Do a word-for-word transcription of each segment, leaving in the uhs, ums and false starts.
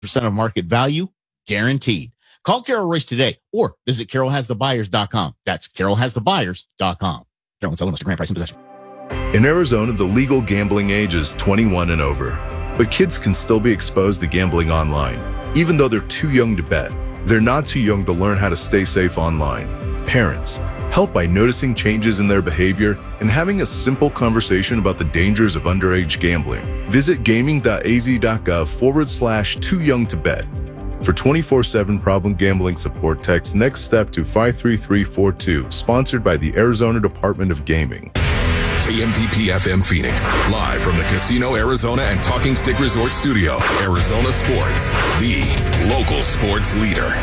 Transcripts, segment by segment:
percent of market value, guaranteed. Call Carol Royce today or visit carol has the buyers dot com. That's carol has the buyers dot com. Carol and Sullivan, Mister Grant Price in possession. In Arizona, the legal gambling age is twenty-one and over, but kids can still be exposed to gambling online, even though they're too young to bet. They're not too young to learn how to stay safe online. Parents, help by noticing changes in their behavior and having a simple conversation about the dangers of underage gambling. Visit gaming.az.gov forward slash too young to bet. For twenty-four seven problem gambling support, text next step to five three three four two, sponsored by the Arizona Department of Gaming. K M V P F M Phoenix, live from the Casino Arizona and Talking Stick Resort Studio. Arizona Sports, the local sports leader.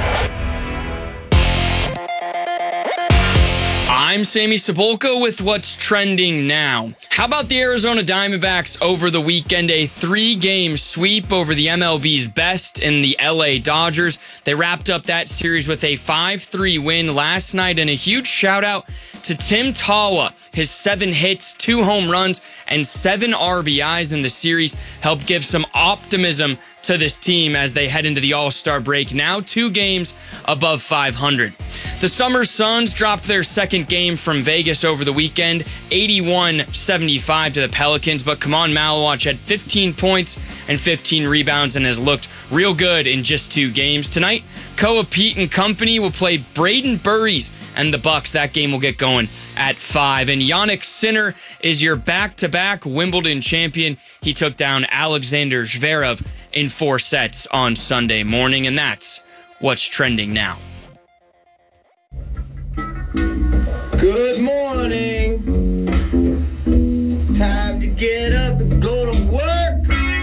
I'm Sammy Cebulka with what's trending now. How about the Arizona Diamondbacks over the weekend? A three-game sweep over the M L B's best in the L A Dodgers. They wrapped up that series with a five three win last night, and a huge shout-out to Tim Tawa. His seven hits, two home runs, and seven R B Is in the series helped give some optimism to this team as they head into the All-Star break, now two games above five hundred. The Summer Suns dropped their second game from Vegas over the weekend, eighty-one seventy-five to the Pelicans, but Kaman Malawach had fifteen points and fifteen rebounds and has looked real good in just two games. Tonight, Koa Pete and company will play Braden Burries and the Bucks. That game will get going at five. And Jannik Sinner is your back-to-back Wimbledon champion. He took down Alexander Zverev in four sets on Sunday morning, and that's what's trending now. Good morning. Time to get up and go to work.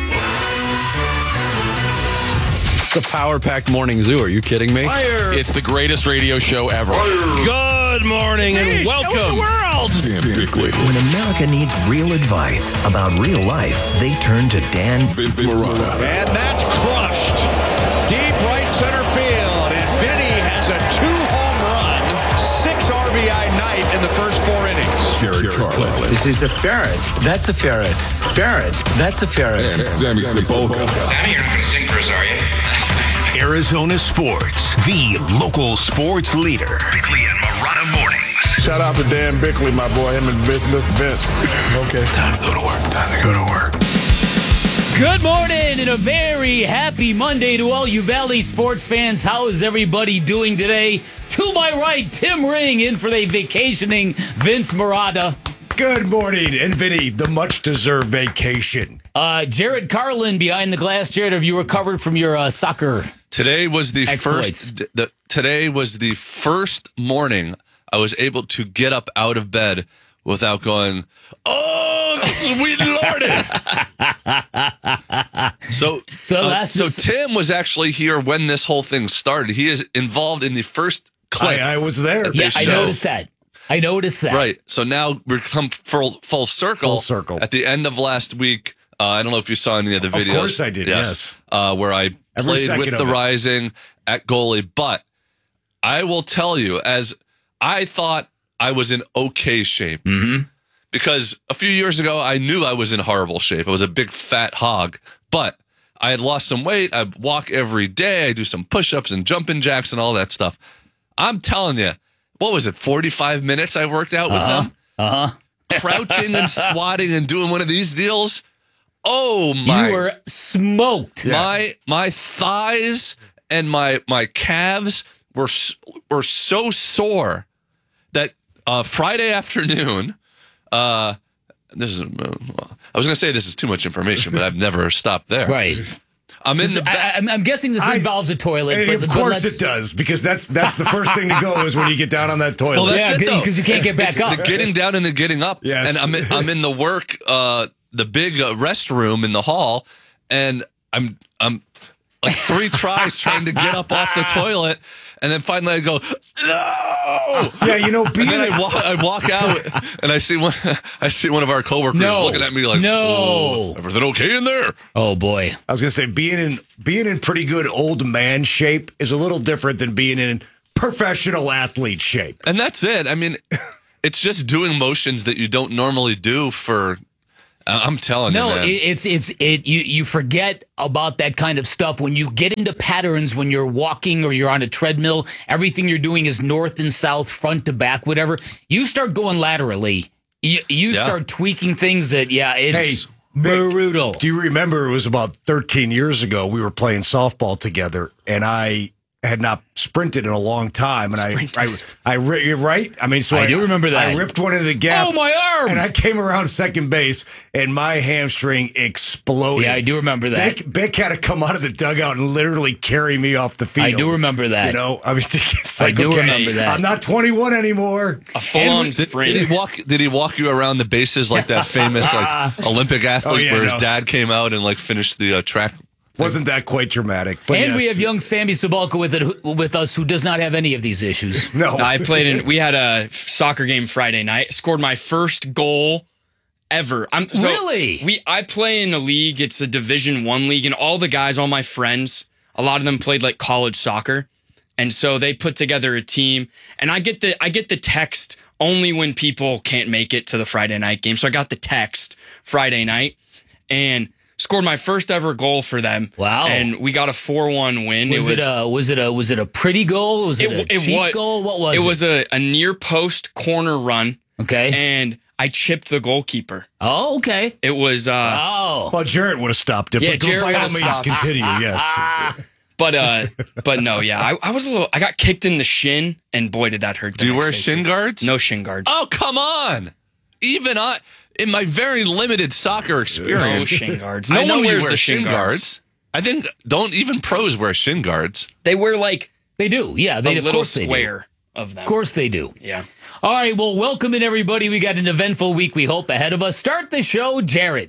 The power-packed morning zoo. Are you kidding me? Fire. It's the greatest radio show ever. Fire. Good morning and Fish welcome. The world. Dan Bickley. When America needs real advice about real life, they turn to Dan Vince Marotta. And that's crushed. Deep right center field. And Vinny has a two-home run, six R B I night in the first four innings. Jared Carlin. This is a ferret. That's a ferret. Ferret. That's a ferret. And Sammy Cebulka. Sammy, you're not going to sing for us, are you? Arizona Sports, the local sports leader. Bickley and Marotta mornings. Shout out to Dan Bickley, my boy, him and Vince. Okay. Time to go to work. Time to go to work. Good morning and a very happy Monday to all you Valley sports fans. How is everybody doing today? To my right, Tim Ring in for the vacationing Vince Marotta. Good morning, and Vinny, the much-deserved vacation. Uh, Jared Carlin behind the glass. Jared, have you recovered from your uh, soccer Today was the exploits? first. The, today was the first morning I was able to get up out of bed without going, oh, sweet lordy. so, so, uh, last, so Tim was actually here when this whole thing started. He is involved in the first clip. I, I was there. Yeah, I noticed that. I noticed that. Right. So now we've come full, full circle. Full circle. At the end of last week, uh, I don't know if you saw any of the videos. Of course I did, yes. yes. Uh, where I Every played with the it. Rising at goalie. But I will tell you, as I thought I was in okay shape. Mm-hmm. Because a few years ago, I knew I was in horrible shape. I was a big fat hog. But I had lost some weight. I walk every day. I do some push-ups and jumping jacks and all that stuff. I'm telling you, what was it, forty-five minutes I worked out with uh-huh. them? Uh-huh. Crouching and squatting and doing one of these deals. Oh, my. You were smoked. My my thighs and my my calves were, were so sore that uh, Friday afternoon, uh, this is, uh, I was going to say this is too much information, but I've never stopped there. Right. I'm in this, the ba- I, I'm, I'm guessing this I, involves a toilet. But, of course but it does, because that's that's the first thing to go is when you get down on that toilet. Well, that's yeah, it, because you can't get back up. The getting down and the getting up. Yes. And I'm in, I'm in the work, uh, the big uh, restroom in the hall, and I'm I'm like three tries trying to get up off the toilet, and then finally I go, no. Yeah, you know, being and then I walk, I walk out, and I see one I see one of our coworkers no. looking at me like, no, everything okay in there? Oh boy. I was gonna say being in being in pretty good old man shape is a little different than being in professional athlete shape. And that's it. I mean, it's just doing motions that you don't normally do for I'm telling no, you, man. it, it's it's it. You you forget about that kind of stuff when you get into patterns when you're walking or you're on a treadmill. Everything you're doing is north and south, front to back, whatever. You start going laterally. You you Yeah. start tweaking things that yeah, it's Hey, brutal. Do you remember it was about thirteen years ago we were playing softball together and I had not sprinted in a long time and I, I I ri- you're right? I mean so I do remember that. I ripped one into the gap. Oh, my arm! And I came around second base and my hamstring exploded. Yeah, I do remember that. Bick, Bick had to come out of the dugout and literally carry me off the field. I do remember that. You know, I mean, it's I like, do okay, remember that. I'm not twenty-one anymore. A full-on Did, sprint. did he walk? Did he walk you around the bases like that famous like Olympic athlete Oh, yeah, where his no. dad came out and like finished the uh, track? Wasn't that quite dramatic? But and yes. we have young Sammy Sabalka with it with us, who does not have any of these issues. No, I played in. We had a soccer game Friday night. Scored my first goal ever. I'm so, Really? We I play in a league. It's a Division One league, and all the guys, all my friends, a lot of them played like college soccer, and so they put together a team. And I get the I get the text only when people can't make it to the Friday night game. So I got the text Friday night, and scored my first ever goal for them. Wow. And we got a four one win. Was it, a was it a was it a pretty goal? Was it, It- a it cheap wa- goal? What was it? It was a, a near post corner run. Okay. And I chipped the goalkeeper. Oh, okay. It was uh Oh. Well, Jarrett would have stopped it. Yeah, but Jarrett by all would've means, stopped. continue. Yes. but uh but no, yeah. I, I was a little I got kicked in the shin and boy did that hurt. the Do you next wear day, shin too. guards? No shin guards. Oh, come on. Even I, in my very limited soccer experience, No shin guards. No I know one you wears wear the shin shin guards. guards. I think don't even pros wear shin guards. They wear like They do. Yeah, they a of little course they do. square of them. Of course they do. Yeah. All right, well, welcome in everybody. We got an eventful week, we hope, ahead of us. Start the show, Jarrett.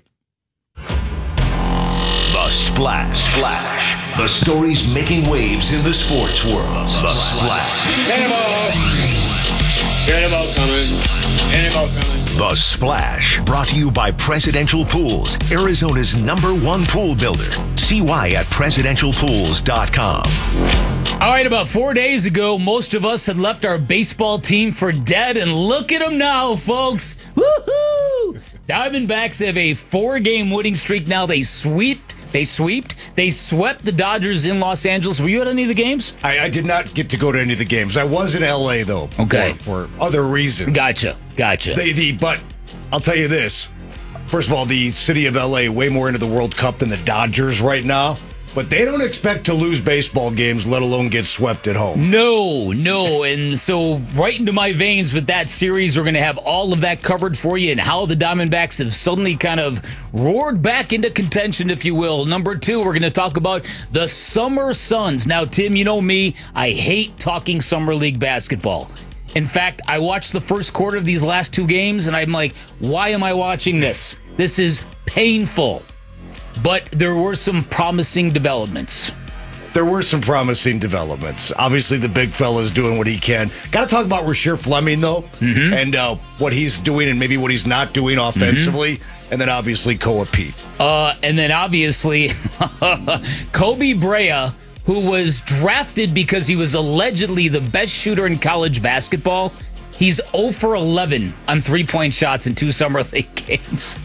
The Splash. Splash. The stories making waves in the sports world. The Splash. Cannonball! Cannonball coming. Cannonball coming. The Splash. Brought to you by Presidential Pools, Arizona's number one pool builder. See why at presidential pools dot com. All right, about four days ago, most of us had left our baseball team for dead, and look at them now, folks. Woohoo! Diamondbacks have a four-game winning streak now. They swept. They swept. They swept the Dodgers in Los Angeles. Were you at any of the games? I, I did not get to go to any of the games. I was in L A though. Okay. For, for other reasons. Gotcha. Gotcha. They, the but I'll tell you this. First of all, the city of L A way more into the World Cup than the Dodgers right now. But they don't expect to lose baseball games, let alone get swept at home. No, no. And so, right into my veins with that series, we're going to have all of that covered for you and how the Diamondbacks have suddenly kind of roared back into contention, if you will. Number two, we're going to talk about the Summer Suns. Now, Tim, you know me, I hate talking Summer League basketball. In fact, I watched the first quarter of these last two games, and I'm like, why am I watching this? This is painful. But there were some promising developments. There were some promising developments. Obviously, the big fella's doing what he can. Got to talk about Rasheer Fleming, though, mm-hmm. and uh, what he's doing and maybe what he's not doing offensively. Mm-hmm. And then, obviously, Koa Pete. Uh, and then, obviously, Kobe Brea, who was drafted because he was allegedly the best shooter in college basketball. He's zero for eleven on three-point shots in two Summer League games.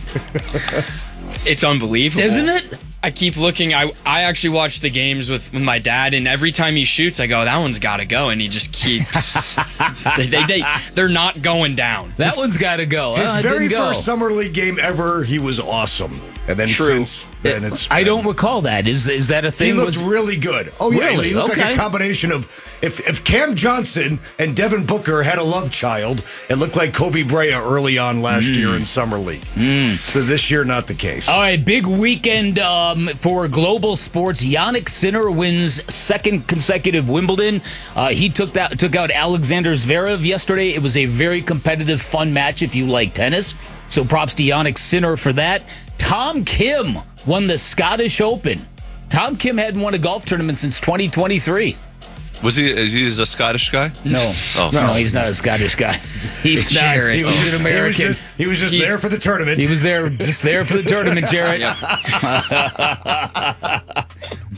It's unbelievable. Isn't it? I keep looking. I I actually watch the games with, with my dad, and every time he shoots, I go, that one's got to go. And he just keeps. they, they, they, they're not going down. That one's got to go. His uh, very go. first Summer League game ever, he was awesome. And then True. since then, it's. I don't recall that. Is is that a thing? He looked Was, really good. Oh, yeah. Really? He looked Okay. like a combination of. If, if Cam Johnson and Devin Booker had a love child, it looked like Kobe Brea early on last Mm. year in Summer League. Mm. So this year, not the case. All right, big weekend um, for global sports. Yannick Sinner wins second consecutive Wimbledon. Uh, he took that took out Alexander Zverev yesterday. It was a very competitive, fun match if you like tennis. So props to Yannick Sinner for that. Tom Kim won the Scottish Open. Tom Kim hadn't won a golf tournament since twenty twenty-three. Was he? Is he a Scottish guy? No, Oh. no, he's not a Scottish guy. He's not. Jarrett. He was He was an American. just, he was just He's- there for the tournament. He was there, just there for the tournament, Jarrett.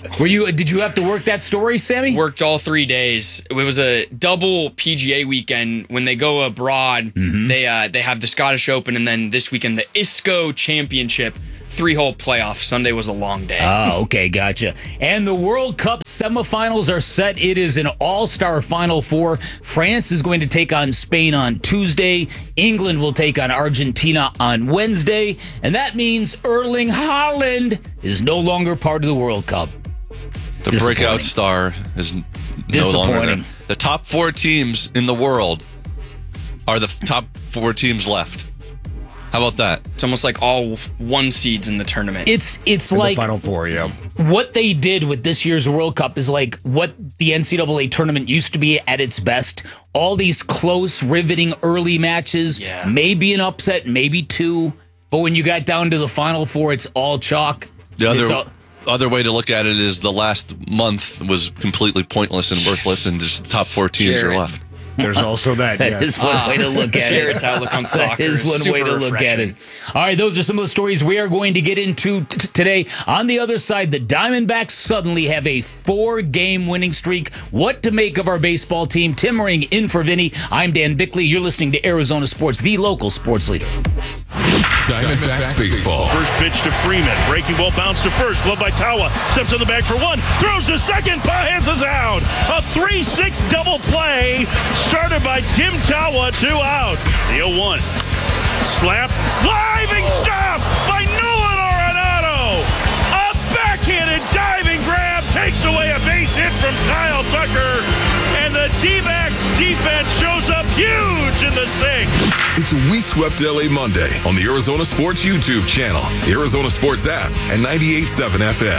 Were you? Did you have to work that story, Sammy? Worked all three days. It was a double P G A weekend. When they go abroad, Mm-hmm. they uh, they have the Scottish Open, and then this weekend the I S C O Championship. Three-hole playoff. Sunday was a long day. Oh, okay, gotcha. And the World Cup semifinals are set. It is an all-star Final Four. France is going to take on Spain on Tuesday. England will take on Argentina on Wednesday. And that means Erling Haaland is no longer part of the World Cup. The breakout star is no longer there. Disappointing. The top four teams in the world are the top four teams left. How about that? It's almost like all one seeds in the tournament. It's it's In like the Final Four, yeah. what they did with this year's World Cup is like what the N C double A tournament used to be at its best. All these close, riveting early matches, Yeah. maybe an upset, maybe two. But when you got down to the Final Four, it's all chalk. The It's other all- other way to look at it is the last month was completely pointless and worthless, and just the top four teams Jared. are left. There's also that, That yes. is one way to look at it. Jared's outlook on soccer That is is one way super to look at it. All right, those are some of the stories we are going to get into t- today. On the other side, the Diamondbacks suddenly have a four-game winning streak. What to make of our baseball team? Tim Ring in for Vinny. I'm Dan Bickley. You're listening to Arizona Sports, the local sports leader. Diamondbacks baseball. First pitch to Freeman. Breaking ball bounce to first. Glove by Tawa. Steps on the bag for one. Throws to second. Paez is out. A three six double play started by Tim Tawa. Two out. The oh one. Slap. Diving stop by Nolan Arenado. A backhanded diving grab takes away a base hit from Kyle Tucker. And the D-backs defense shows up huge in the sixth. It's We Swept L A Monday on the Arizona Sports YouTube channel, the Arizona Sports app, and ninety-eight point seven F M.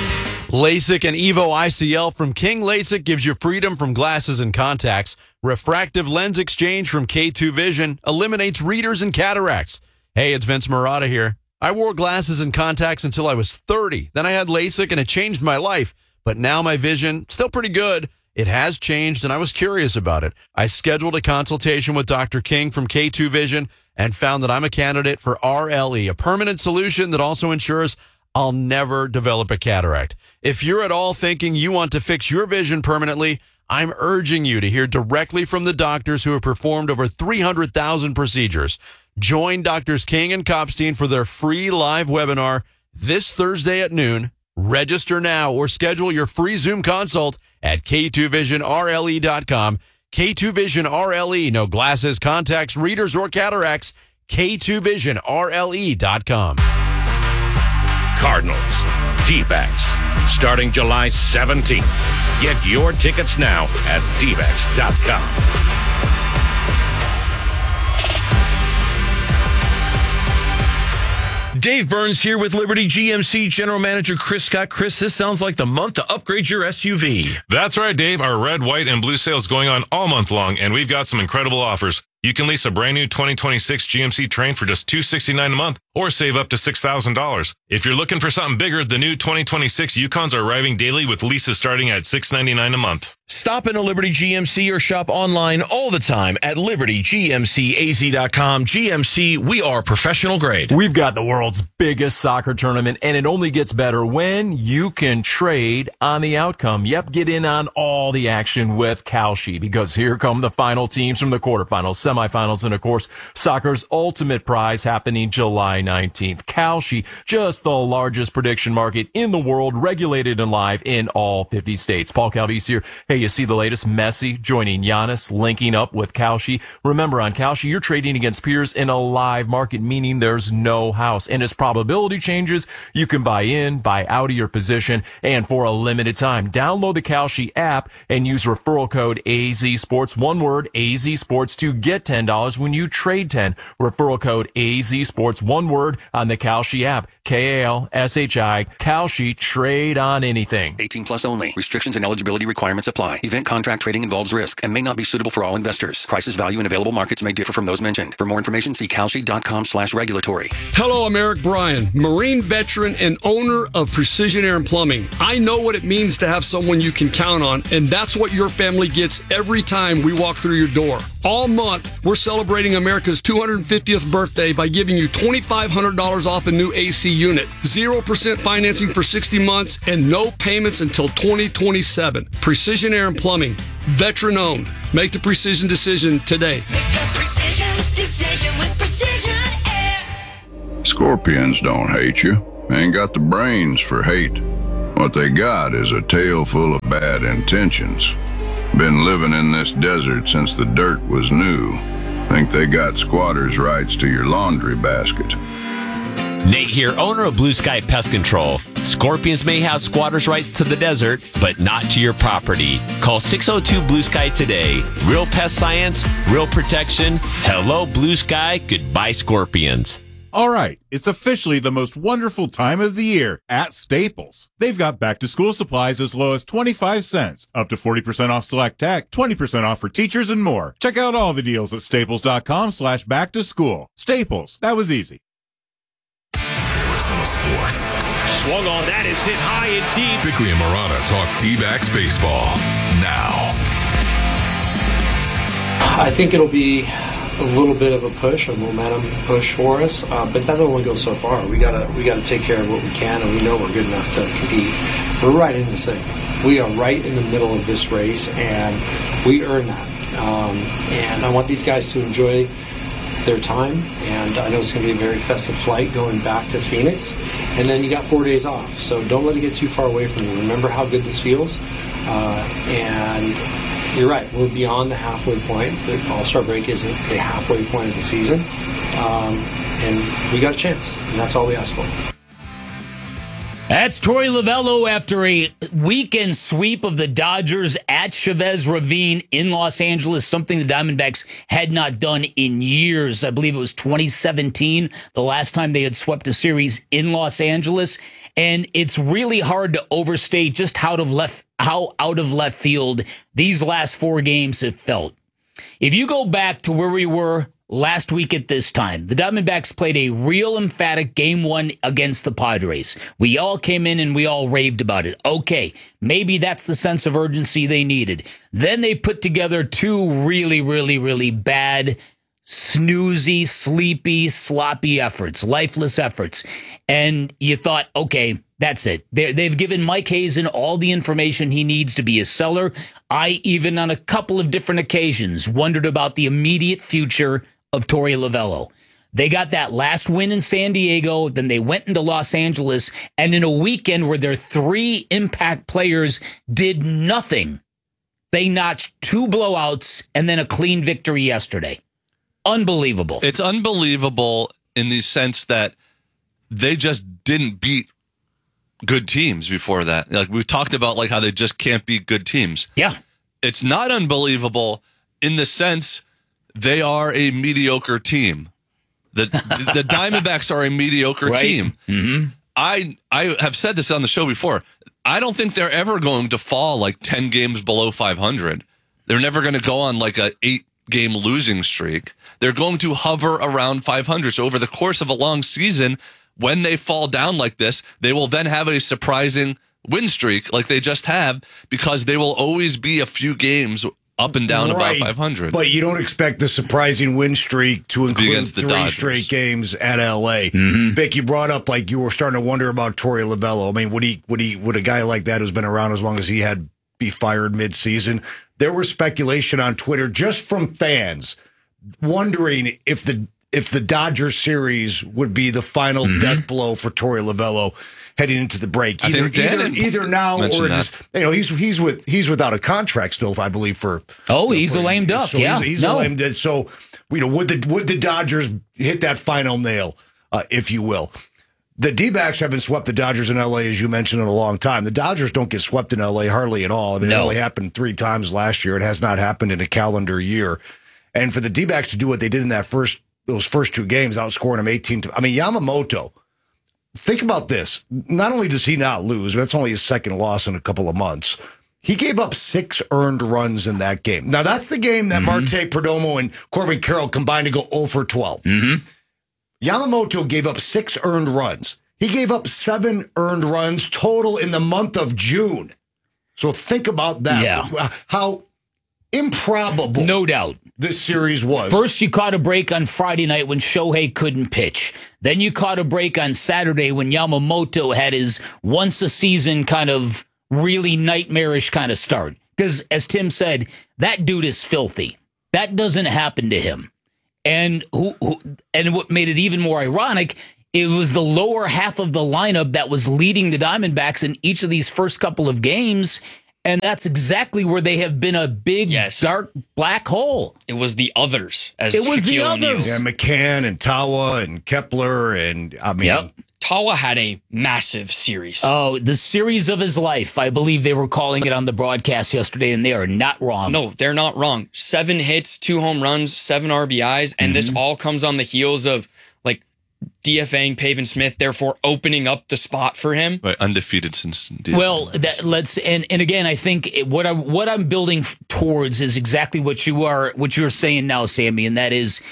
LASIK and Evo I C L from King LASIK gives you freedom from glasses and contacts. Refractive lens exchange from K two Vision eliminates readers and cataracts. Hey, it's Vince Marotta here. I wore glasses and contacts until I was thirty. Then I had LASIK and it changed my life. But now my vision, still pretty good. It has changed, and I was curious about it. I scheduled a consultation with Doctor King from K two Vision and found that I'm a candidate for R L E, a permanent solution that also ensures I'll never develop a cataract. If you're at all thinking you want to fix your vision permanently, I'm urging you to hear directly from the doctors who have performed over three hundred thousand procedures. Join Doctors King and Kopstein for their free live webinar this Thursday at noon. Register now or schedule your free Zoom consult at K two vision R L E dot com. K two Vision R L E, no glasses, contacts, readers, or cataracts. K two Vision R L E dot com. Cardinals, D-backs, starting July seventeenth. Get your tickets now at D backs dot com. Dave Burns here with Liberty G M C General Manager Chris Scott. Chris, this sounds like the month to upgrade your S U V. That's right, Dave. Our red, white, and blue sale is going on all month long, and we've got some incredible offers. You can lease a brand new twenty twenty-six G M C Terrain for just two hundred sixty-nine dollars a month or save up to six thousand dollars. If you're looking for something bigger, the new twenty twenty-six Yukons are arriving daily with leases starting at six hundred ninety-nine dollars a month. Stop in a Liberty G M C or shop online all the time at liberty g m c a z dot com. G M C, we are professional grade. We've got the world's biggest soccer tournament, and it only gets better when you can trade on the outcome. Yep, get in on all the action with Kalshi, because here come the final teams from the quarterfinals, semifinals, and of course, soccer's ultimate prize happening July nineteenth. Kalshi, just the largest prediction market in the world, regulated and live in all fifty states. Paul Calvise here. Hey, you see the latest? Messi joining Giannis, linking up with Kalshi. Remember, on Kalshi, you're trading against peers in a live market, meaning there's no house. And as probability changes, you can buy in, buy out of your position, and for a limited time, download the Kalshi app and use referral code A Z Sports, one word, A Z Sports, to get ten dollars when you trade ten. Referral code A Z Sports, one word, on the Kalshi app. K A L S H I, Kalshi, trade on anything. eighteen plus only. Restrictions and eligibility requirements apply. Event contract trading involves risk and may not be suitable for all investors. Prices, value, and available markets may differ from those mentioned. For more information, see kalshi dot com slash regulatory. Hello, I'm Eric Bryan, Marine veteran and owner of Precision Air and Plumbing. I know what it means to have someone you can count on, and that's what your family gets every time we walk through your door. All month, we're celebrating America's two hundred fiftieth birthday by giving you twenty-five hundred dollars off a new A C unit, zero percent financing for sixty months, and no payments until twenty twenty-seven. Precision Air and Plumbing, veteran owned. Make the precision decision today. Precision decision with Precision Air. Scorpions don't hate you. Ain't got the brains for hate. What they got is a tail full of bad intentions. Been living in this desert since the dirt was new. Think they got squatters' rights to your laundry basket. Nate here, owner of Blue Sky Pest Control. Scorpions may have squatters' rights to the desert, but not to your property. Call six oh two Blue Sky today. Real pest science, real protection. Hello, Blue Sky. Goodbye, Scorpions. All right, it's officially the most wonderful time of the year at Staples. They've got back-to-school supplies as low as twenty-five cents, up to forty percent off select tech, twenty percent off for teachers, and more. Check out all the deals at staples.com slash back-to-school. Staples, that was easy. Arizona Sports. Swung on, that is hit high and deep. Bickley and Marana talk D-backs baseball now. I think it'll be a little bit of a push, a momentum push for us, uh, but that only goes so far. We gotta we gotta take care of what we can, and we know we're good enough to compete. We're right in this thing. We are right in the middle of this race, and we earn that. Um, and I want these guys to enjoy their time, and I know it's going to be a very festive flight going back to Phoenix, and then you got four days off, so don't let it get too far away from you. Remember how good this feels, uh, and you're right, we're beyond the halfway point. The All-Star break isn't the halfway point of the season, um, and we got a chance, and that's all we ask for. That's Torey Lovullo after a weekend sweep of the Dodgers at Chavez Ravine in Los Angeles, something the Diamondbacks had not done in years. I believe it was twenty seventeen, the last time they had swept a series in Los Angeles. And it's really hard to overstate just how out of left, how out of left field these last four games have felt. If you go back to where we were last week at this time, the Diamondbacks played a real emphatic game one against the Padres. We all came in and we all raved about it. Okay, maybe that's the sense of urgency they needed. Then they put together two really, really, really bad, snoozy, sleepy, sloppy efforts, lifeless efforts. And you thought, okay, that's it. They're, they've given Mike Hazen all the information he needs to be a seller. I, even on a couple of different occasions, wondered about the immediate future of Torey Lovullo. They got that last win in San Diego, then they went into Los Angeles, and in a weekend where their three impact players did nothing, they notched two blowouts and then a clean victory yesterday. Unbelievable. It's unbelievable in the sense that they just didn't beat good teams before that. Like we talked about, like how they just can't beat good teams. Yeah. It's not unbelievable in the sense they are a mediocre team. The the, the Diamondbacks are a mediocre right. team. Mm-hmm. I I have said this on the show before. I don't think they're ever going to fall like ten games below five hundred. They're never going to go on like a eight game losing streak. They're going to hover around five hundred. So over the course of a long season, when they fall down like this, they will then have a surprising win streak like they just have, because they will always be a few games up and down right. about five hundred. But you don't expect the surprising win streak to include three Dodgers. straight games at L A. Mm-hmm. Vic, you brought up like you were starting to wonder about Torey Lovullo. I mean, would he, would he, would a guy like that who's been around as long as he had be fired mid-season? There was speculation on Twitter just from fans wondering if the if the Dodgers series would be the final mm-hmm. death blow for Torey Lovullo heading into the break. Either either, either now or just, you know he's he's with he's without a contract still, I believe. For oh, he's a lame duck. So yeah, he's, he's no. a lame duck. So you know, would the would the Dodgers hit that final nail, uh, if you will? The D-backs haven't swept the Dodgers in L A, as you mentioned, in a long time. The Dodgers don't get swept in L A hardly at all. I mean, no. It only happened three times last year. It has not happened in a calendar year. And for the D-backs to do what they did in that first those first two games, outscoring them eighteen to, I mean, Yamamoto, think about this. Not only does he not lose, but that's only his second loss in a couple of months. He gave up six earned runs in that game. Now, that's the game that mm-hmm. Marte Perdomo and Corbin Carroll combined to go oh for twelve. Mm-hmm. Yamamoto gave up six earned runs. He gave up seven earned runs total in the month of June. So think about that. Yeah. How improbable. No doubt. this series was. First, you caught a break on Friday night when Shohei couldn't pitch. Then you caught a break on Saturday when Yamamoto had his once-a-season kind of really nightmarish kind of start. Because, as Tim said, that dude is filthy. That doesn't happen to him. And who, who and what made it even more ironic, it was the lower half of the lineup that was leading the Diamondbacks in each of these first couple of games. And that's exactly where they have been a big, yes. dark black hole. It was the others. As It was the Shaquille O'Neal. others. Yeah, McCann and Tawa and Kepler and, I mean... Yep. Tawa had a massive series. Oh, the series of his life. I believe they were calling it on the broadcast yesterday, and they are not wrong. No, they're not wrong. Seven hits, two home runs, seven R B Is, and mm-hmm. this all comes on the heels of like DFAing Pavin Smith, therefore opening up the spot for him. Right, undefeated since. D F A. Well, that, let's and and again, I think it, what I what I'm building towards is exactly what you are what you're saying now, Sammy, and that is.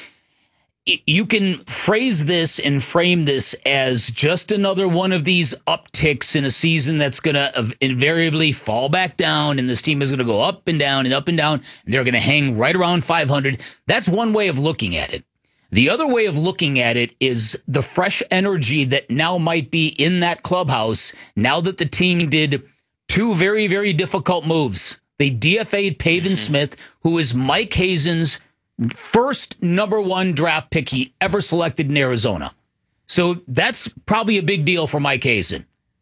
You can phrase this and frame this as just another one of these upticks in a season that's going to invariably fall back down, and this team is going to go up and down and up and down, and they're going to hang right around five hundred. That's one way of looking at it. The other way of looking at it is the fresh energy that now might be in that clubhouse now that the team did two very, very difficult moves. They D F A'd Pavin Smith, who is Mike Hazen's first number one draft pick he ever selected in Arizona. So that's probably a big deal for Mike Hazen.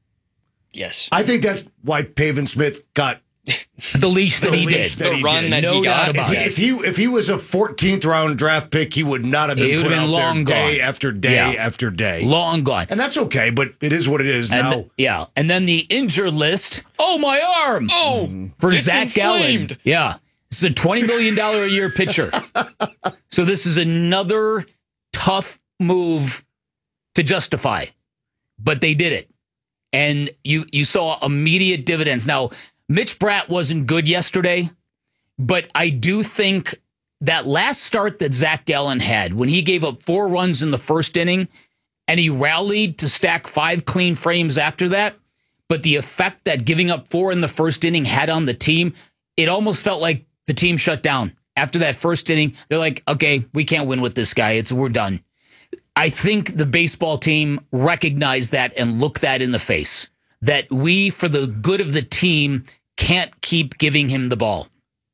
Yes. I think that's why Pavin Smith got the leash that the he leash did. That the he run did. that no he got. Doubt about if, he, if he if he was a fourteenth round draft pick, he would not have been He put would've out been there long day gone. after day Yeah. after day. Long gone. And that's okay, but it is what it is And now. th- yeah. And then the injured list. Oh, my arm. Oh, for it's Zach inflamed. Gallen. Yeah. This is a twenty million dollars a year pitcher. So this is another tough move to justify. But they did it. And you, you saw immediate dividends. Now, Mitch Bratt wasn't good yesterday, but I do think that last start that Zach Gallen had, when he gave up four runs in the first inning, and he rallied to stack five clean frames after that, but the effect that giving up four in the first inning had on the team, it almost felt like the team shut down. After that first inning, they're like, okay, we can't win with this guy. It's we're done. I think the baseball team recognized that and looked that in the face, that we, for the good of the team, can't keep giving him the ball.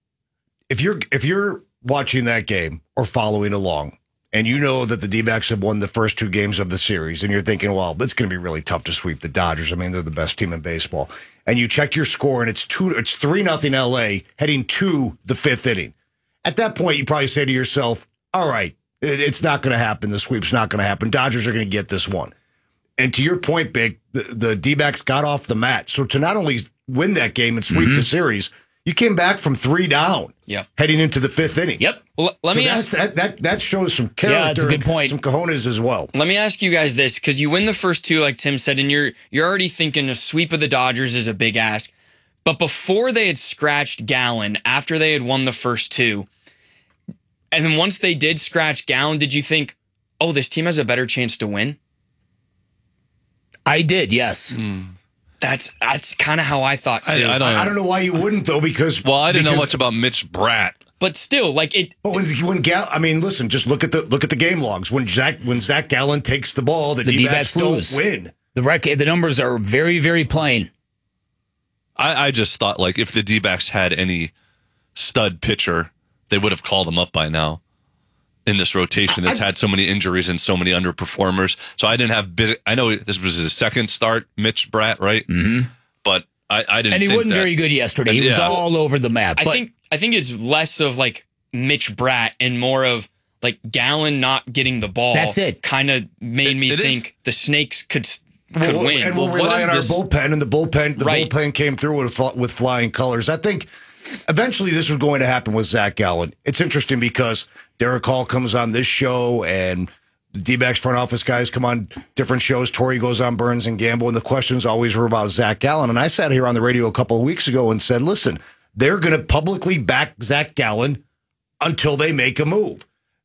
If you're if you're watching that game or following along, and you know that the D-backs have won the first two games of the series, and you're thinking, well, it's going to be really tough to sweep the Dodgers. I mean, they're the best team in baseball. And you check your score, and it's two, it's three nothing L A heading to the fifth inning. At that point, you probably say to yourself, all right, it's not going to happen. The sweep's not going to happen. Dodgers are going to get this one. And to your point, Big, the, the D-backs got off the mat. So to not only win that game and sweep Mm-hmm. the series, you came back from three down, Yep. heading into the fifth inning. Yep. Well, let So me that's, ask. that, that that shows some character, Yeah, that's a good and point. some cojones as well. Let me ask you guys this, because you win the first two, like Tim said, and you're you're already thinking a sweep of the Dodgers is a big ask. But before they had scratched Gallen, after they had won the first two, and then once they did scratch Gallen, did you think, oh, this team has a better chance to win? I did, yes. That's that's kind of how I thought too. I, I don't. I don't know why you wouldn't though, because Well, I didn't know because- much about Mitch Bratt. But still, like it. But when when Gal, I mean, listen, just look at the look at the game logs. When Zach when Zach Gallen takes the ball, the, The D-backs D-backs don't lose. win. The rec- the numbers are very, very plain. I, I just thought like if the D-backs had any stud pitcher, they would have called him up by now in this rotation that's had so many injuries and so many underperformers. So I didn't have big, I know this was his second start, Mitch Bratt, right? Mm-hmm. But I, I didn't And he think wasn't that- very good yesterday. He was Yeah. all over the map. I But think I think it's less of like Mitch Bratt and more of like Gallen not getting the ball. That's it. Kind of made It- me it think is- the Snakes could could Well, win. and we'll Well, rely what on our is this- bullpen, and the bullpen the Right. bullpen came through with with flying colors. I think eventually this was going to happen with Zach Gallen. It's interesting because Derek Hall comes on this show, and the D-backs front office guys come on different shows. Torrey goes on Burns and Gamble, and the questions always were about Zach Gallen. And I sat here on the radio a couple of weeks ago and said, listen, they're going to publicly back Zach Gallen until they make a move.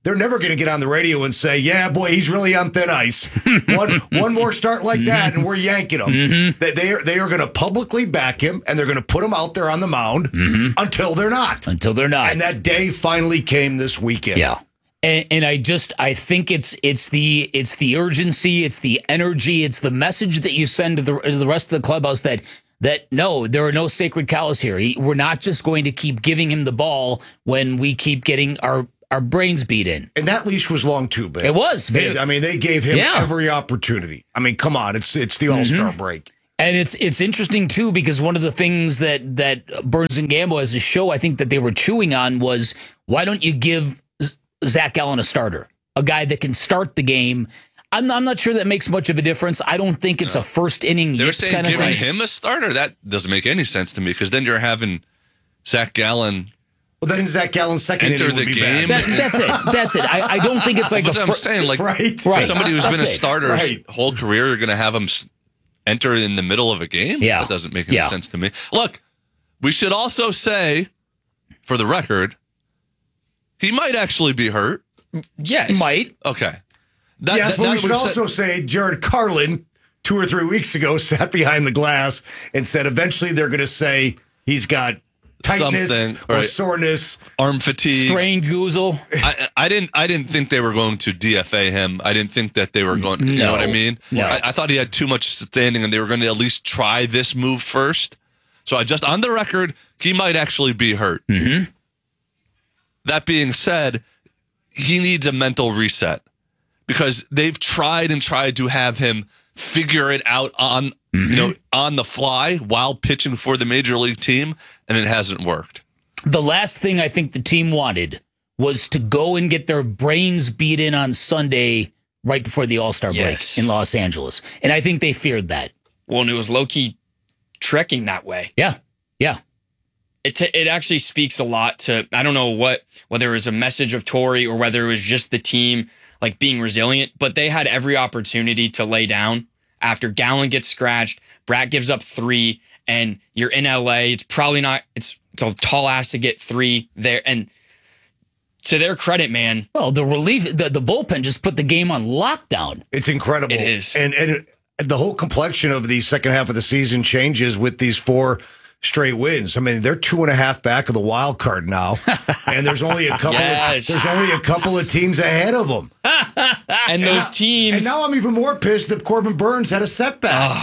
they're never going to get on the radio and say, yeah, boy, he's really on thin ice. one one more start like that, and we're yanking him. Mm-hmm. They, they are, they are going to publicly back him, and they're going to put him out there on the mound Mm-hmm. until they're not. Until they're not. And that day finally came this weekend. Yeah. And, and I just I think it's it's the it's the urgency, it's the energy, it's the message that you send to the, to the rest of the clubhouse that that no, there are no sacred cows here. He, we're not just going to keep giving him the ball when we keep getting our, our brains beat in. And that leash was long too, babe. It was. They, I mean, they gave him Yeah. every opportunity. I mean, come on, it's it's the All-Star Mhm. break. And it's it's interesting too because one of the things that that Burns and Gambo as a show I think that they were chewing on was why don't you give Z- Zach Gallen a starter, a guy that can start the game. I'm, I'm not sure that makes much of a difference. I don't think it's a first inning They were yips saying kind of giving thing. him a starter. That doesn't make any sense to me because then you're having Zach Gallen. Well, then Zach Gallen's second enter inning the would be game. bad. That, that's it. That's it. I, I don't think it's like That's a what fir- I'm saying. Like right, for right. somebody who's been a That's it. starter his Right. whole career, you're going to have him s- enter in the middle of a game. Yeah. That doesn't make any Yeah. sense to me. Look, we should also say, for the record, he might actually be hurt. Yes. Might. Okay. That- yes, that- but that we should we've also said- say Jared Carlin, two or three weeks ago, sat behind the glass and said eventually they're going to say he's got tightness Something, or right. soreness, arm fatigue, strained goozle. I, I didn't. I didn't think they were going to D F A him. I didn't think that they were going. You know what I No. mean? No. I, I thought he had too much standing, and they were going to at least try this move first. So I just on the record, he might actually be hurt. Mm-hmm. That being said, he needs a mental reset because they've tried and tried to have him figure it out on you know on the fly while pitching for the major league team, and it hasn't worked. The last thing I think the team wanted was to go and get their brains beat in on Sunday right before the All-Star Yes. break in Los Angeles. And I think they feared that. Well, and it was low-key trekking that way. Yeah. Yeah. It, t- it actually speaks a lot to, I don't know what, whether it was a message of Torrey or whether it was just the team like being resilient, but they had every opportunity to lay down after Gallen gets scratched. Bratt gives up three and you're in L A. It's probably not, it's, it's a tall ass to get three there. And to their credit, man. Well, the relief, the, the bullpen just put the game on lockdown. It's incredible. It is. And, and the whole complexion of the second half of the season changes with these four straight wins. I mean, they're two and a half back of the wild card now, and there's only a couple. Yes. Of, there's only a couple of teams ahead of them. And those now, teams. And now I'm even more pissed that Corbin Burns had a setback.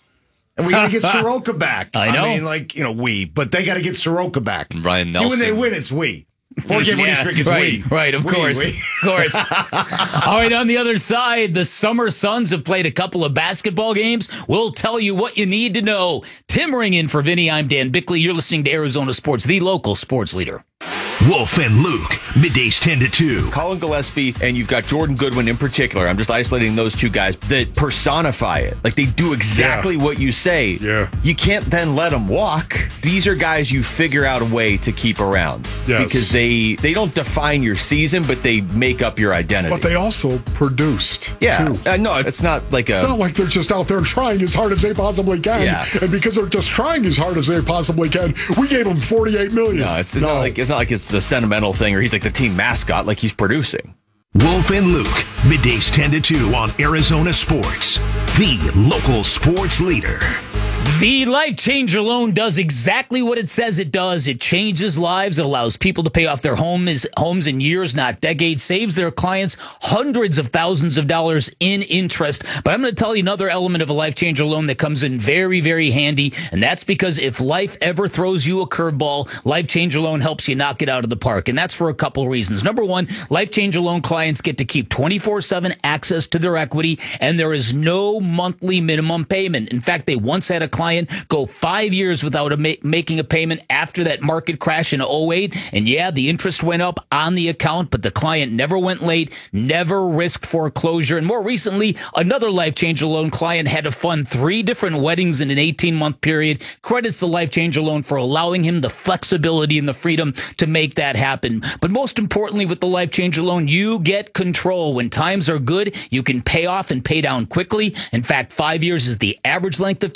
And we got to get Soroka back. I know. I mean, like, you know, we, but they got to get Soroka back. Ryan See, when they Nelson. win, it's we. Four game winning Yeah, streak is right, we. right, of We, course, we. of course. All right, on the other side, the Summer Suns have played a couple of basketball games. We'll tell you what you need to know. Tim Ring in for Vinny. I'm Dan Bickley. You're listening to Arizona Sports, the local sports leader. Wolf and Luke, middays ten to two. Colin Gillespie and you've got Jordan Goodwin in particular. I'm just isolating those two guys that personify it. Like they do exactly Yeah. what you say. Yeah. You can't then let them walk. These are guys you figure out a way to keep around. Yes. Because they they don't define your season, but they make up your identity. But they also produced. yeah. Too. Uh, no, it's not like a. It's not like they're just out there trying as hard as they possibly can. Yeah. And because they're just trying as hard as they possibly can, we gave them forty-eight million. no, it's, it's not like it's not like it's the sentimental thing, or he's like the team mascot. Like he's producing. Wolf and Luke, middays ten to two on Arizona Sports, the local sports leader. The Life Changer loan does exactly what it says it does. It changes lives. It allows people to pay off their homes, homes in years, not decades, saves their clients hundreds of thousands of dollars in interest. But I'm going to tell you another element of a Life Changer loan that comes in very, very handy. And that's because if life ever throws you a curveball, Life Changer loan helps you knock it out of the park. And that's for a couple of reasons. Number one, Life Changer loan clients get to keep twenty-four seven access to their equity, and there is no monthly minimum payment. In fact, they once had a client go five years without a ma- making a payment after that market crash in oh eight. And yeah, the interest went up on the account, but the client never went late, never risked foreclosure. And more recently, another Life Changer loan client had to fund three different weddings in an eighteen-month period. Credits the Life Changer loan for allowing him the flexibility and the freedom to make that happen. But most importantly, with the Life Changer loan, you get control. When times are good, you can pay off and pay down quickly. In fact, five years is the average length of time a Life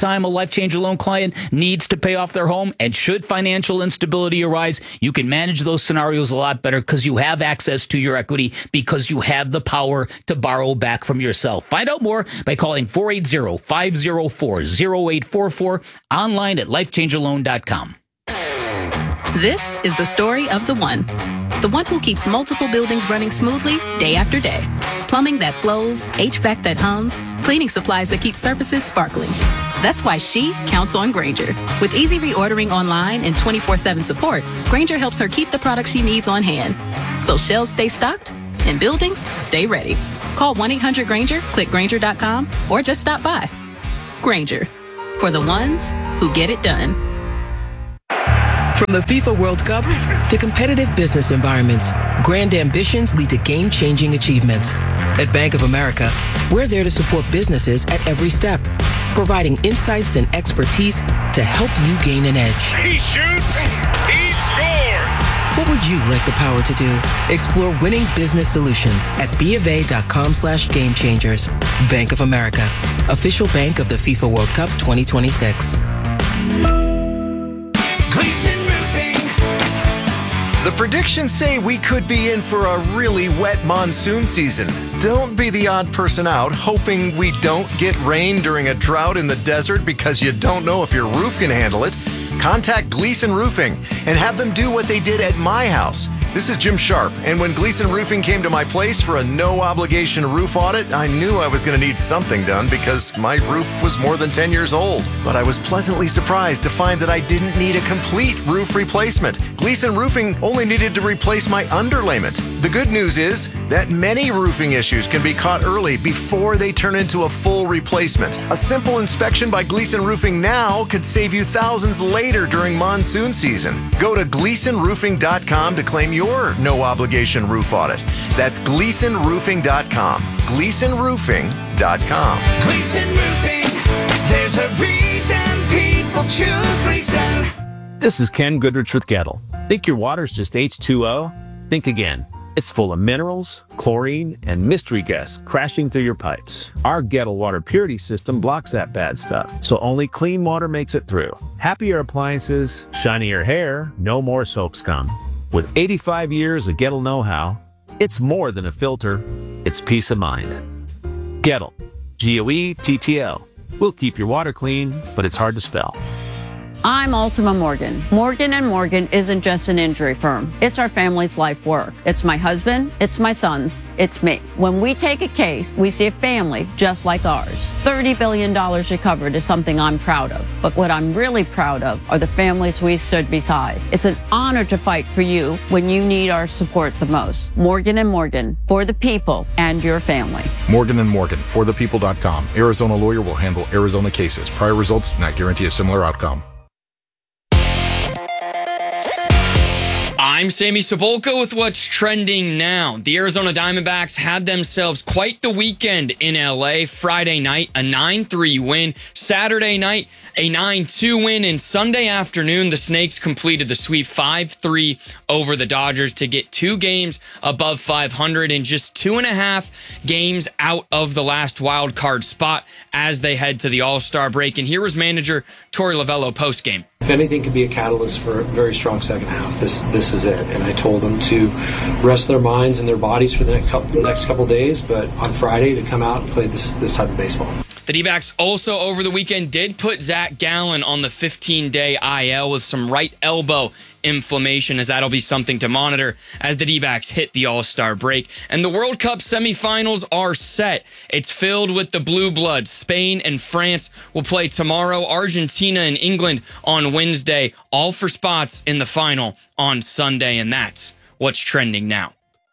Life Changer loan client needs to pay off their home, and should financial instability arise, you can manage those scenarios a lot better because you have access to your equity, because you have the power to borrow back from yourself. Find out more by calling four eight zero, five zero four, zero eight four four, online at life changer loan dot com. This is the story of the one. The one who keeps multiple buildings running smoothly day after day. Plumbing that flows, H V A C that hums, cleaning supplies that keep surfaces sparkling. That's why she counts on Grainger. With easy reordering online and twenty-four seven support, Grainger helps her keep the products she needs on hand. So shelves stay stocked and buildings stay ready. Call one eight hundred Grainger, click Grainger dot com, or just stop by. Grainger, for the ones who get it done. From the FIFA World Cup to competitive business environments, grand ambitions lead to game-changing achievements. At Bank of America, we're there to support businesses at every step, providing insights and expertise to help you gain an edge. He shoots, he scores! What would you like the power to do? Explore winning business solutions at BofA.com slash game changers. Bank of America, official bank of the FIFA World Cup twenty twenty-six. Gleason Roofing. The predictions say we could be in for a really wet monsoon season. Don't be the odd person out hoping we don't get rain during a drought in the desert because you don't know if your roof can handle it. Contact Gleason Roofing and have them do what they did at my house. This is Jim Sharp, and when Gleason Roofing came to my place for a no-obligation roof audit, I knew I was going to need something done because my roof was more than ten years old. But I was pleasantly surprised to find that I didn't need a complete roof replacement. Gleason Roofing only needed to replace my underlayment. The good news is that many roofing issues can be caught early before they turn into a full replacement. A simple inspection by Gleason Roofing now could save you thousands later during monsoon season. Go to gleason roofing dot com to claim your no-obligation roof audit. That's gleason roofing dot com. gleason roofing dot com. Gleason Roofing, there's a reason people choose Gleason. This is Ken Goodrich with Gettle. Think your water's just H two O? Think again. It's full of minerals, chlorine, and mystery gas crashing through your pipes. Our Gettle water purity system blocks that bad stuff, so only clean water makes it through. Happier appliances, shinier hair, no more soap scum. With eighty-five years of Gettle know-how, it's more than a filter, it's peace of mind. Gettle, G O E T T L. We'll keep your water clean, but it's hard to spell. I'm Ultima Morgan. Morgan and Morgan isn't just an injury firm. It's our family's life work. It's my husband, it's my sons, it's me. When we take a case, we see a family just like ours. thirty billion dollars recovered is something I'm proud of. But what I'm really proud of are the families we stood beside. It's an honor to fight for you when you need our support the most. Morgan and Morgan, for the people and your family. Morgan and Morgan, for the people dot com. Arizona lawyer will handle Arizona cases. Prior results do not guarantee a similar outcome. I'm Sammy Cebulka with what's trending now. The Arizona Diamondbacks had themselves quite the weekend in L A. Friday night, a nine three win. Saturday night, a nine two win. And Sunday afternoon, the Snakes completed the sweep five three over the Dodgers to get two games above five hundred and just two and a half games out of the last wild card spot as they head to the All-Star break. And here was manager Torey Lovullo postgame. If anything could be a catalyst for a very strong second half, this this is it. And I told them to rest their minds and their bodies for the next couple, next couple days, but on Friday to come out and play this this type of baseball. The D-backs also over the weekend did put Zach Gallen on the fifteen-day I L with some right elbow inflammation, as that'll be something to monitor as the D-backs hit the All-Star break. And the World Cup semifinals are set. It's filled with the Blue Bloods. Spain and France will play tomorrow. Argentina and England on Wednesday, all for spots in the final on Sunday. And that's what's trending now.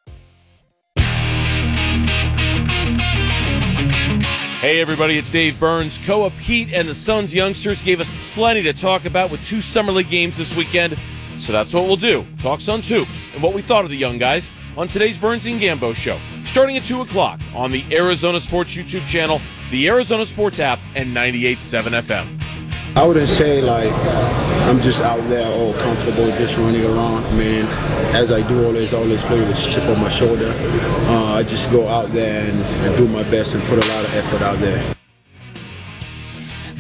Hey everybody, it's Dave Burns. Koa Pete and the Suns youngsters gave us plenty to talk about with two Summer League games this weekend. So that's what we'll do. Talk Suns hoops and what we thought of the young guys on today's Burns and Gambo show. Starting at two o'clock on the Arizona Sports YouTube channel, the Arizona Sports app, and ninety-eight point seven F M. I wouldn't say like I'm just out there all comfortable just running around. I mean, as I do always, always play with this chip on my shoulder. Uh, I just go out there and, and do my best and put a lot of effort out there.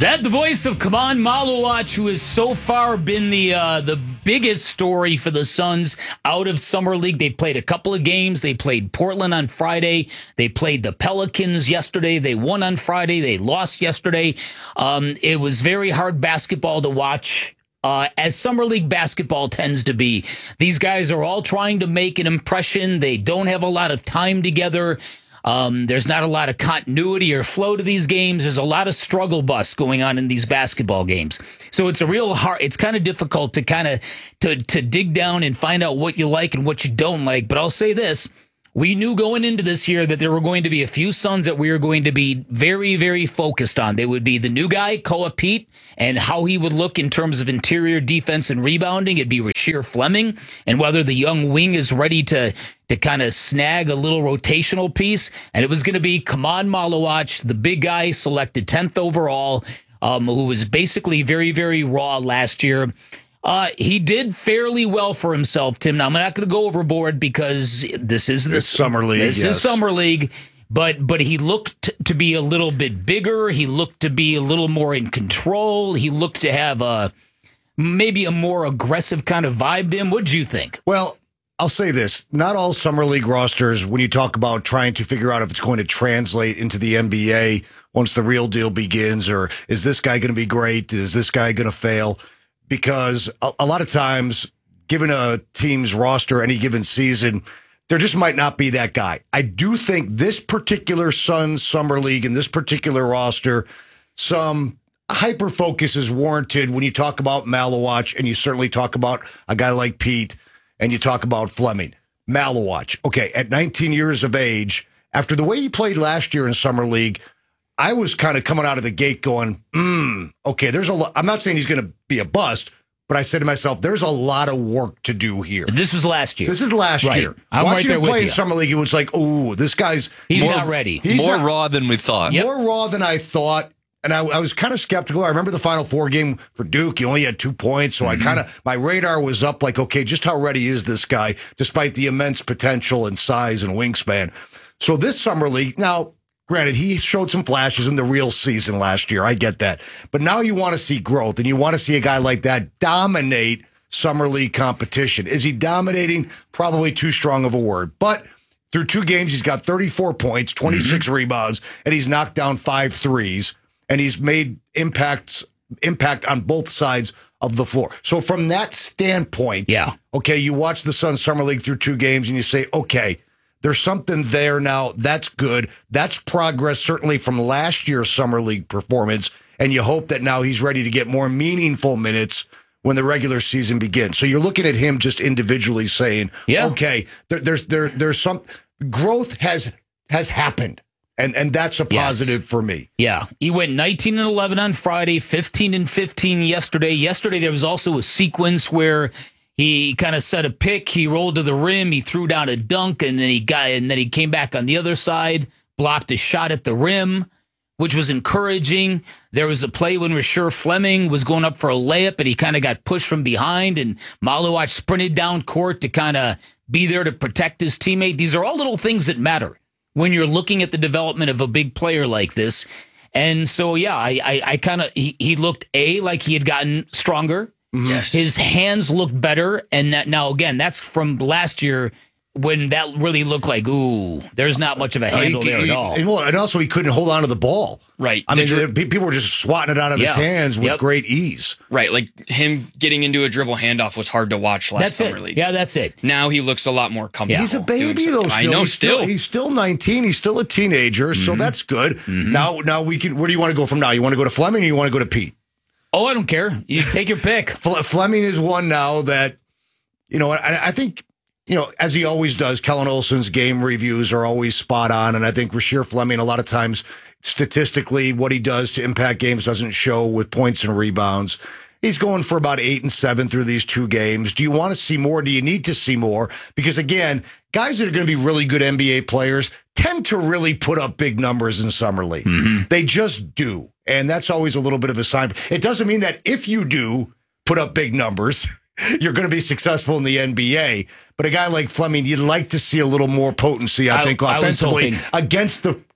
That the voice of Kaman Malawach, who has so far been the uh, the biggest story for the Suns out of Summer League. They played a couple of games. They played Portland on Friday. They played the Pelicans yesterday. They won on Friday. They lost yesterday. Um, it was very hard basketball to watch. Uh, as Summer League basketball tends to be. These guys are all trying to make an impression. They don't have a lot of time together. Um, there's not a lot of continuity or flow to these games. There's a lot of struggle bus going on in these basketball games. So it's a real hard, it's kind of difficult to kind of, to, to dig down and find out what you like and what you don't like. But I'll say this. We knew going into this year that there were going to be a few Suns that we were going to be very, very focused on. They would be the new guy, Koa Pete, and how he would look in terms of interior defense and rebounding. It'd be Rasheer Fleming, and whether the young wing is ready to to kind of snag a little rotational piece. And it was going to be Kaman Malawach, the big guy, selected tenth overall, um, who was basically very, very raw last year. Uh, he did fairly well for himself, Tim. Now, I'm not going to go overboard because this is the It's Summer League. This yes. is Summer League, but but he looked to be a little bit bigger. He looked to be a little more in control. He looked to have a maybe a more aggressive kind of vibe to him. What do you think? Well, I'll say this. Not all Summer League rosters, when you talk about trying to figure out if it's going to translate into the N B A once the real deal begins, or is this guy going to be great? Is this guy going to fail? Because a, a lot of times, given a team's roster any given season, there just might not be that guy. I do think this particular Suns Summer League and this particular roster, some hyper focus is warranted when you talk about Malawach, and you certainly talk about a guy like Pete, and you talk about Fleming. Malawach, okay, at nineteen years of age, after the way he played last year in Summer League, I was kind of coming out of the gate going, hmm, okay, there's a lot. I'm not saying he's going to be a bust, but I said to myself, there's a lot of work to do here. This was last year. This is last right. year. I'm Watching right there him play with in you. Summer League, it was like, oh, this guy's He's more, not ready. He's More not, raw than we thought. More raw than I thought. And I, I was kind of skeptical. I remember the Final Four game for Duke. He only had two points. So mm-hmm. I kind of, my radar was up like, okay, just how ready is this guy, despite the immense potential and size and wingspan. So this Summer League, now, granted, he showed some flashes in the real season last year. I get that. But now you want to see growth, and you want to see a guy like that dominate Summer League competition. Is he dominating? Probably too strong of a word. But through two games, he's got thirty-four points, twenty-six mm-hmm. rebounds, and he's knocked down five threes, and he's made impacts impact on both sides of the floor. So from that standpoint, yeah, okay, you watch the Suns Summer League through two games, and you say, okay, there's something there now. That's good. That's progress, certainly from last year's Summer League performance. And you hope that now he's ready to get more meaningful minutes when the regular season begins. So you're looking at him just individually saying, yeah. okay, there, there's there there's some growth has has happened. And and that's a positive yes. for me. Yeah. He went nineteen and eleven on Friday, fifteen and fifteen yesterday. Yesterday there was also a sequence where he kind of set a pick, he rolled to the rim, he threw down a dunk, and then he got and then he came back on the other side, blocked a shot at the rim, which was encouraging. There was a play when Rasheer Fleming was going up for a layup, and he kind of got pushed from behind, and Malawach sprinted down court to kind of be there to protect his teammate. These are all little things that matter when you're looking at the development of a big player like this. And so, yeah, I, I, I kind of he, he looked a like he had gotten stronger. Yes. His hands looked better. And that, now, again, that's from last year when that really looked like, ooh, there's not much of a handle he, there he, at all. And, well, and also, he couldn't hold on to the ball. Right. I The mean, dri- there- people were just swatting it out of Yeah. his hands with Yep. great ease. Right. Like him getting into a dribble handoff was hard to watch last That's summer it. league. Yeah, that's it. Now he looks a lot more comfortable. He's a baby, doing though. something. Still, I know, he's still. He's still nineteen. He's still a teenager, so that's good. Mm-hmm. Now, now we can. Where do you want to go from now? You want to go to Fleming, or you want to go to Pete? Oh, I don't care. You take your pick. Fle- Fleming is one now that, you know, I, I think, you know, as he always does, Kellen Olson's game reviews are always spot on, and I think Rasheer Fleming, a lot of times, statistically, what he does to impact games doesn't show with points and rebounds. He's going for about eight and seven through these two games. Do you want to see more? Do you need to see more? Because again, guys that are going to be really good N B A players tend to really put up big numbers in Summer League. Mm-hmm. They just do. And that's always a little bit of a sign. It doesn't mean that if you do put up big numbers, you're going to be successful in the N B A. But a guy like Fleming, you'd like to see a little more potency, I, I- think, I was offensively hoping. against the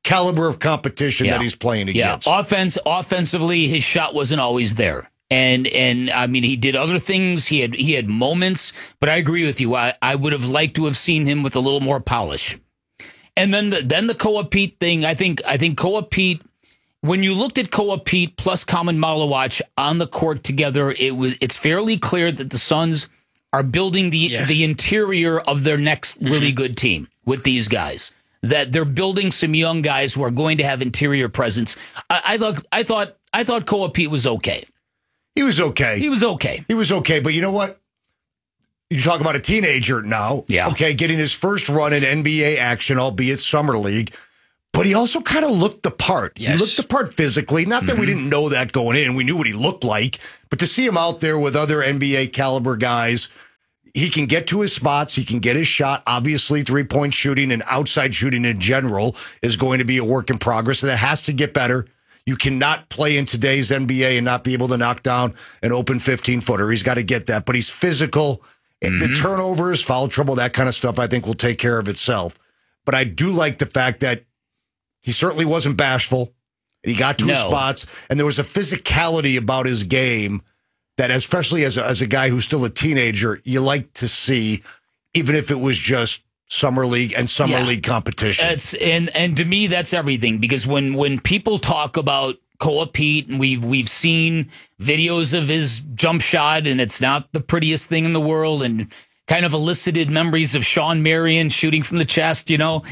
caliber of competition Yeah. that he's playing Yeah, against. offense, offensively, his shot wasn't always there. And and I mean, he did other things. He had he had moments, but I agree with you. I, I would have liked to have seen him with a little more polish. And then the then the Koa Pete thing. I think I think Koa Pete. When you looked at Koa Pete plus Kaman Malawach on the court together, it was it's fairly clear that the Suns are building the Yes. the interior of their next really good team with these guys. That they're building some young guys who are going to have interior presence. I, I thought I thought I thought Koa Pete was okay. He was okay. He was okay. He was okay. But you know what? You talk about a teenager now. Yeah. Okay, getting his first run in N B A action, albeit summer league. But he also kind of looked the part. Yes. He looked the part physically. Not that Mm-hmm. we didn't know that going in. We knew what he looked like. But to see him out there with other N B A caliber guys, he can get to his spots. He can get his shot. Obviously, three-point shooting and outside shooting in general is going to be a work in progress, and it has to get better. You cannot play in today's N B A and not be able to knock down an open fifteen-footer. He's got to get that. But he's physical. Mm-hmm. The turnovers, foul trouble, that kind of stuff, I think will take care of itself. But I do like the fact that he certainly wasn't bashful. He got to his No. spots, and there was a physicality about his game that, especially as a, as a guy who's still a teenager, you like to see, even if it was just summer league and summer Yeah. league competition. It's and and to me that's everything, because when when people talk about Koa Pete, and we've we've seen videos of his jump shot, and it's not the prettiest thing in the world, and kind of elicited memories of Sean Marion shooting from the chest, you know.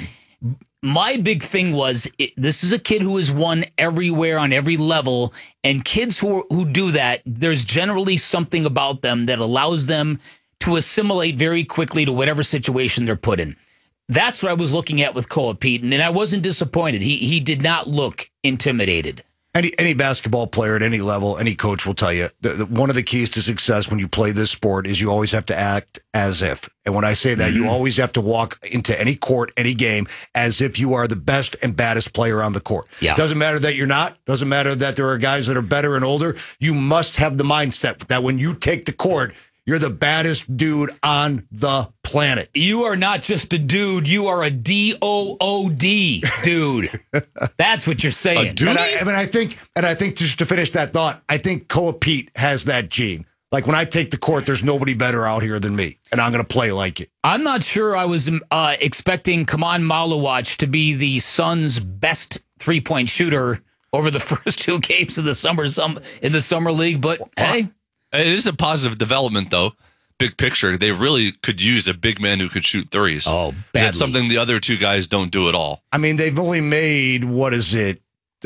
My big thing was it, this is a kid who has won everywhere on every level, and kids who who do that, there's generally something about them that allows them to assimilate very quickly to whatever situation they're put in. That's what I was looking at with Koa Pete, and I wasn't disappointed. He he did not look intimidated. Any any basketball player at any level, any coach will tell you, the, the, one of the keys to success when you play this sport is you always have to act as if. And when I say that, Mm-hmm. you always have to walk into any court, any game, as if you are the best and baddest player on the court. Yeah. Doesn't matter that you're not. Doesn't matter that there are guys that are better and older. You must have the mindset that when you take the court, you're the baddest dude on the planet. You are not just a dude. You are a D O O D dude. That's what you're saying. And I, I mean, I think, and I think just to finish that thought, I think Koa Pete has that gene. Like when I take the court, there's nobody better out here than me, and I'm going to play like it. I'm not sure I was uh, expecting Kaman Malawach to be the Suns' best three-point shooter over the first two games of the summer some in the summer league, but hey. It is a positive development, though. Big picture, they really could use a big man who could shoot threes. Oh, That's something the other two guys don't do at all. I mean, they've only made, what is it?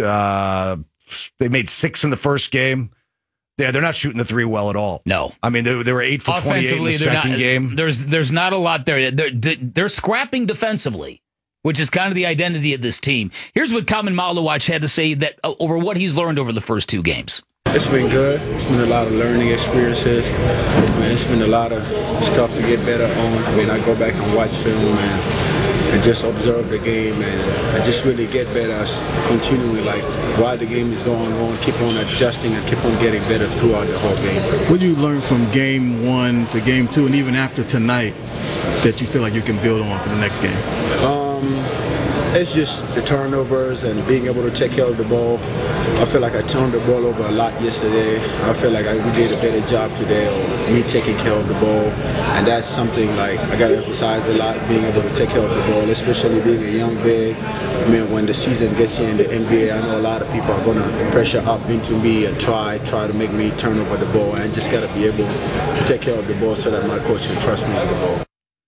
Uh, they made six in the first game. Yeah, they're not shooting the three well at all. No. I mean, they, they were eight for twenty-eight in the they're second not, game. There's there's not a lot there. They're, they're scrapping defensively, which is kind of the identity of this team. Here's what Kaman Malawach had to say that uh, over what he's learned over the first two games. It's been good. It's been a lot of learning experiences. I mean, it's been a lot of stuff to get better on. I mean, I go back and watch film and, and just observe the game, and I just really get better continually. Like while the game is going on, keep on adjusting and keep on getting better throughout the whole game. What did you learn from game one to game two, and even after tonight, that you feel like you can build on for the next game? Um, it's just the turnovers and being able to take care of the ball. I feel like I turned the ball over a lot yesterday. I feel like I, we did a better job today of me taking care of the ball, and that's something like I got to emphasize a lot, being able to take care of the ball, especially being a young big. I mean, when the season gets here in the N B A, I know a lot of people are going to pressure up into me and try try to make me turn over the ball. And I just got to be able to take care of the ball so that my coach can trust me with the ball.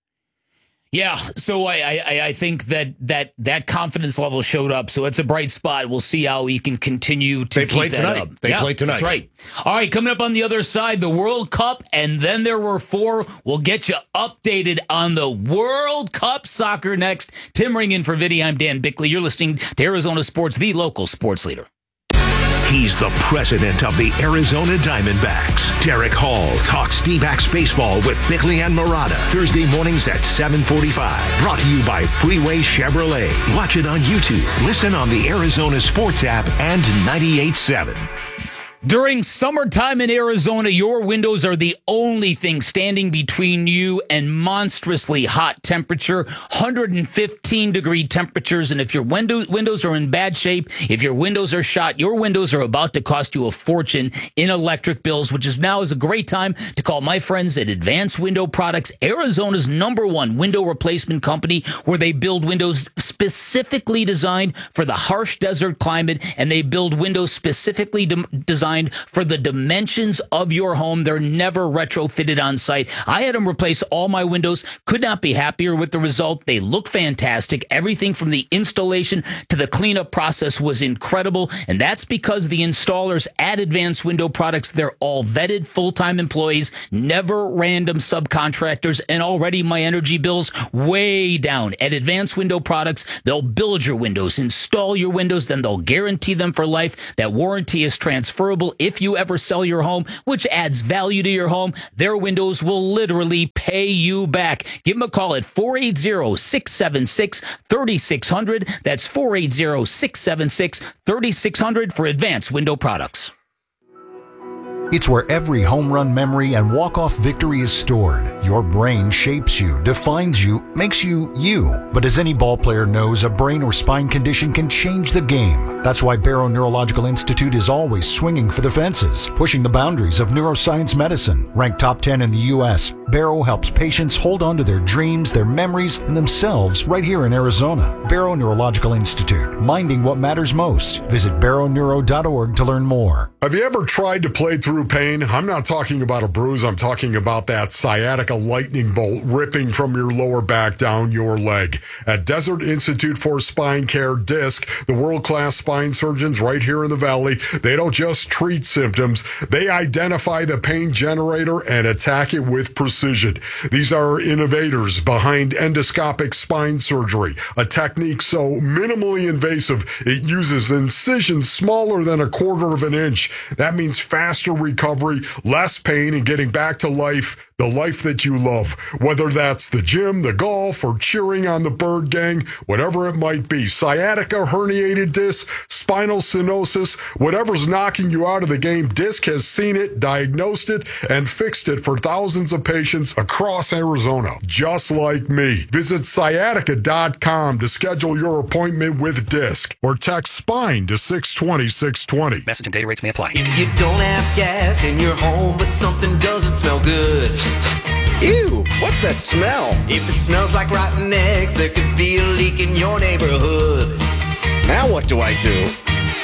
Yeah, so I, I I think that that that confidence level showed up. So it's a bright spot. We'll see how he can continue to They keep play that tonight. up. They Yeah, play tonight. That's right. All right, coming up on the other side, the World Cup, and then there were four. We'll get you updated on the World Cup soccer next. Tim Ring in for Vinny. I'm Dan Bickley. You're listening to Arizona Sports, the local sports leader. He's the president of the Arizona Diamondbacks. Derek Hall talks D-backs baseball with Bickley and Murata. Thursday mornings at seven forty-five. Brought to you by Freeway Chevrolet. Watch it on YouTube. Listen on the Arizona Sports app and ninety-eight point seven. During summertime in Arizona, your windows are the only thing standing between you and monstrously hot temperature, one hundred fifteen degree temperatures. And if your window, windows are in bad shape, if your windows are shot, your windows are about to cost you a fortune in electric bills, which is now is a great time to call my friends at Advanced Window Products, Arizona's number one window replacement company, where they build windows specifically designed for the harsh desert climate, and they build windows specifically de- designed for the dimensions of your home. They're never retrofitted on site. I had them replace all my windows. Could not be happier with the result. They look fantastic. Everything from the installation to the cleanup process was incredible. And that's because the installers at Advanced Window Products, they're all vetted full-time employees, never random subcontractors, and already my energy bills way down. At Advanced Window Products, they'll build your windows, install your windows, then they'll guarantee them for life. That warranty is transferable if you ever sell your home, which adds value to your home. Their windows will literally pay you back. Give them a call at four eight zero, six seven six, three six zero zero. That's four eight zero, six seven six, three six zero zero for Advanced Window Products. It's where every home run memory and walk-off victory is stored. Your brain shapes you, defines you, makes you you. But as any ball player knows, a brain or spine condition can change the game. That's why Barrow Neurological Institute is always swinging for the fences, pushing the boundaries of neuroscience medicine. Ranked top ten in the U S, Barrow helps patients hold on to their dreams, their memories, and themselves right here in Arizona. Barrow Neurological Institute, minding what matters most. Visit barrow neuro dot org to learn more. Have you ever tried to play through pain? I'm not talking about a bruise. I'm talking about that sciatica lightning bolt ripping from your lower back down your leg. At Desert Institute for Spine Care, DISC, the world-class spine surgeons right here in the Valley, they don't just treat symptoms. They identify the pain generator and attack it with precision. These are innovators behind endoscopic spine surgery, a technique so minimally invasive it uses incisions smaller than a quarter of an inch. That means faster recovery, less pain, and getting back to life, the life that you love. Whether that's the gym, the golf, or cheering on the Bird Gang, whatever it might be. Sciatica, herniated disc, spinal stenosis, whatever's knocking you out of the game, DISC has seen it, diagnosed it, and fixed it for thousands of patients across Arizona, just like me. Visit sciatica dot com to schedule your appointment with DISC, or text SPINE to six twenty, six twenty. Message and data rates may apply. If you don't have gas in your home, but something doesn't smell good. Ew, what's that smell? If it smells like rotten eggs, there could be a leak in your neighborhood. Now what do I do?